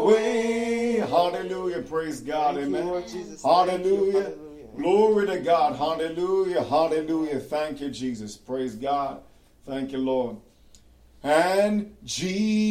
Yahweh. Hallelujah. Praise God. Thank you, Amen. Lord Jesus. Hallelujah. Hallelujah. Glory to God. Hallelujah. Hallelujah. Thank you, Jesus. Praise God. Thank you, Lord. And Jesus.